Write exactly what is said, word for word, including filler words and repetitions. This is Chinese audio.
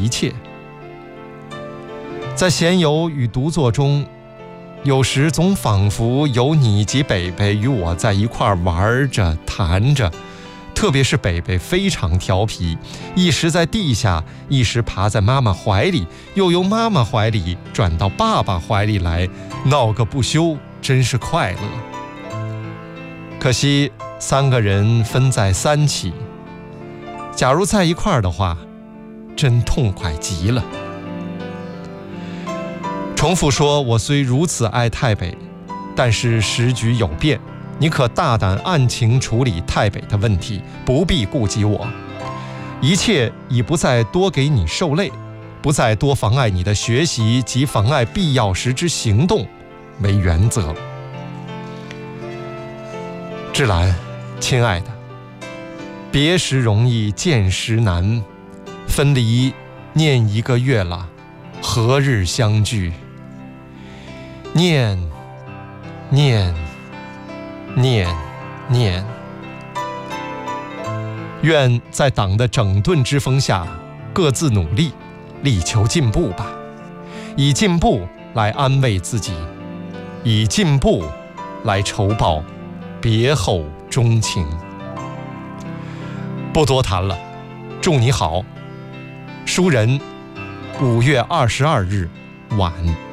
一切。在闲游与独坐中，有时总仿佛有你及北北与我在一块玩着谈着，特别是北北非常调皮，一时在地下，一时爬在妈妈怀里，又由妈妈怀里转到爸爸怀里来，闹个不休，真是快乐。可惜三个人分在三起，假如在一块儿的话，真痛快极了。重复说，我虽如此爱太北，但是时局有变，你可大胆按情处理太北的问题，不必顾及我。一切已不再多给你受累，不再多妨碍你的学习及妨碍必要时之行动为原则。芝兰，亲爱的，别时容易见时难，分离念一个月了，何日相聚？念念念念，愿在党的整顿之风下，各自努力，力求进步吧，以进步来安慰自己，以进步来筹报别后钟情。不多谈了，祝你好。书人五月二十二日晚。